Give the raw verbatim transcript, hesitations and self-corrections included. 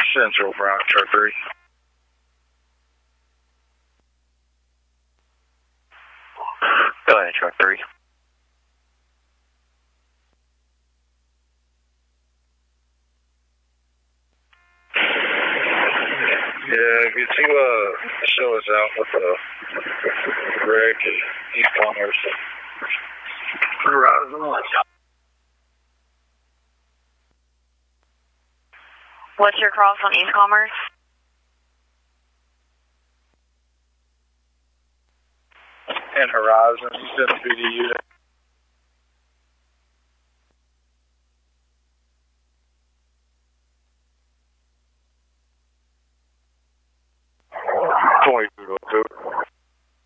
Central, Brown, Truck three. Go ahead, Truck three. Yeah, could you uh, show us out with the wreck at East Commerce? Horizon. What's your cross on East Commerce? And Horizon, you sent the P D unit.